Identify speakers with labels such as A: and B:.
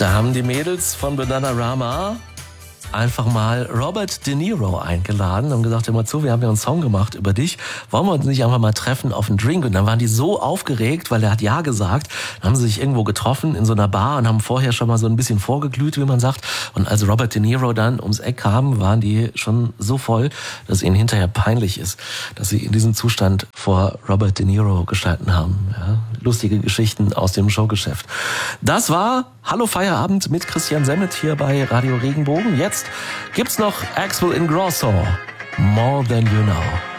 A: Da haben die Mädels von Bananarama einfach mal Robert De Niro eingeladen und gesagt, hör mal zu, wir haben ja einen Song gemacht über dich, wollen wir uns nicht einfach mal treffen auf einen Drink? Und dann waren die so aufgeregt, weil er hat ja gesagt, dann haben sie sich irgendwo getroffen in so einer Bar und haben vorher schon mal so ein bisschen vorgeglüht, wie man sagt. Und als Robert De Niro dann ums Eck kam, waren die schon so voll, dass es ihnen hinterher peinlich ist, dass sie in diesem Zustand vor Robert De Niro gestanden haben. Ja, lustige Geschichten aus dem Showgeschäft. Das war Hallo Feierabend mit Christian Semmet hier bei Radio Regenbogen. Jetzt gibt's noch Axel Ingrosso, More Than You Know.